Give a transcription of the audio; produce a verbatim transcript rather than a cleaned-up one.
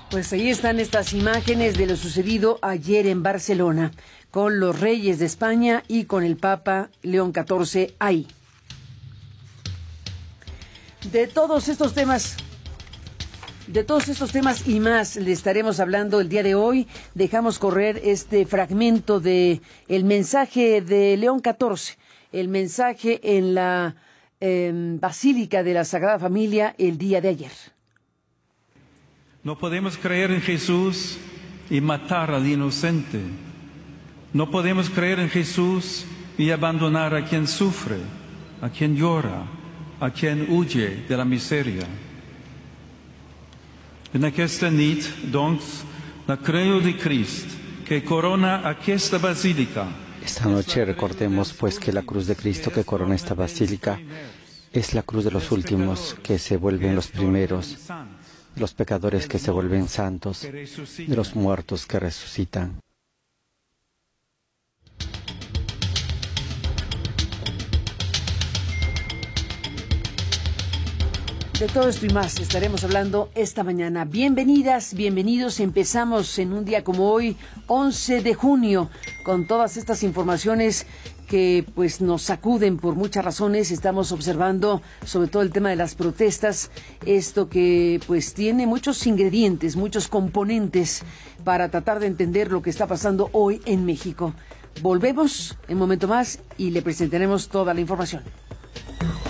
Pues ahí están estas imágenes de lo sucedido ayer en Barcelona, con los reyes de España y con el Papa León catorce ahí. De todos estos temas, de todos estos temas y más le estaremos hablando el día de hoy. Dejamos correr este fragmento de el mensaje de León catorce, el mensaje en la eh, Basílica de la Sagrada Familia el día de ayer. No podemos creer en Jesús y matar al inocente. No podemos creer en Jesús y abandonar a quien sufre, a quien llora, a quien huye de la miseria. En aquesta nit, doncs, la creu de Crist, que corona aquesta basílica. Esta noche recordemos pues que la cruz de Cristo que corona esta basílica es la cruz de los últimos que se vuelven los primeros, de los pecadores que se vuelven santos, de los muertos que resucitan. De todo esto y más estaremos hablando esta mañana. Bienvenidas, bienvenidos. Empezamos en un día como hoy, once de junio, con todas estas informaciones que pues nos sacuden por muchas razones. Estamos observando sobre todo el tema de las protestas, esto que pues tiene muchos ingredientes, muchos componentes para tratar de entender lo que está pasando hoy en México. Volvemos en un momento más y le presentaremos toda la información.